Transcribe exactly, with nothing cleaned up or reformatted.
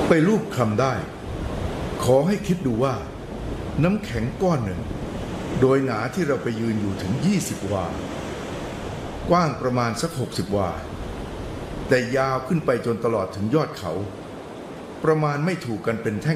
ไปรูปคลำได้ขอให้คิดดูว่าน้ำแข็งก้อนหนึ่งโดยหนาที่เราไปยืนอยู่ถึงยี่สิบวากว้างประมาณสักหกสิบวาแต่ยาวขึ้นไปจนตลอดถึงยอดเขาประมาณไม่ถูกกันเป็นแท่